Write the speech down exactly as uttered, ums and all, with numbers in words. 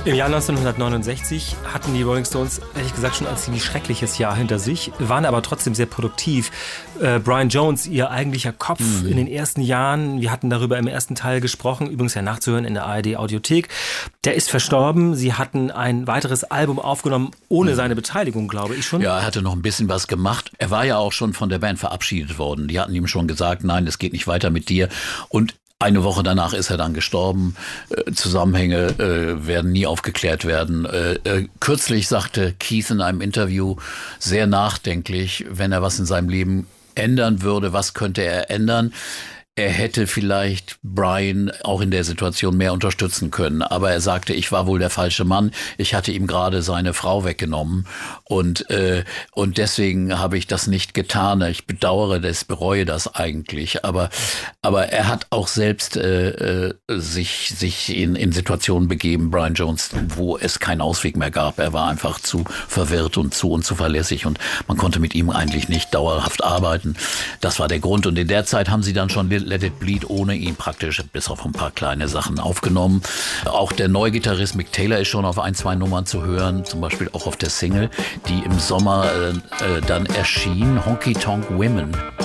Im Jahr neunzehnhundertneunundsechzig hatten die Rolling Stones, ehrlich gesagt, schon ein ziemlich schreckliches Jahr hinter sich, waren aber trotzdem sehr produktiv. Äh, Brian Jones, ihr eigentlicher Kopf mhm. in den ersten Jahren, wir hatten darüber im ersten Teil gesprochen, übrigens ja nachzuhören in der A R D-Audiothek, der ist verstorben. Sie hatten ein weiteres Album aufgenommen, ohne mhm. seine Beteiligung, glaube ich schon. Ja, er hatte noch ein bisschen was gemacht. Er war ja auch schon von der Band verabschiedet worden. Die hatten ihm schon gesagt, nein, es geht nicht weiter mit dir. Und eine Woche danach ist er dann gestorben. Äh, Zusammenhänge äh, werden nie aufgeklärt werden. Äh, äh, kürzlich sagte Keith in einem Interview sehr nachdenklich, wenn er was in seinem Leben ändern würde, was könnte er ändern? Er hätte vielleicht Brian auch in der Situation mehr unterstützen können. Aber er sagte, ich war wohl der falsche Mann. Ich hatte ihm gerade seine Frau weggenommen. Und äh, und deswegen habe ich das nicht getan. Ich bedauere das, bereue das eigentlich. Aber aber er hat auch selbst äh, sich sich in, in Situationen begeben, Brian Jones, wo es keinen Ausweg mehr gab. Er war einfach zu verwirrt und zu unzuverlässig. Und man konnte mit ihm eigentlich nicht dauerhaft arbeiten. Das war der Grund. Und in der Zeit haben sie dann schon Let It Bleed ohne ihn praktisch bis auf ein paar kleine Sachen aufgenommen. Auch der neue Gitarrist Mick Taylor ist schon auf ein, zwei Nummern zu hören, zum Beispiel auch auf der Single, die im Sommer äh, dann erschien, Honky Tonk Women.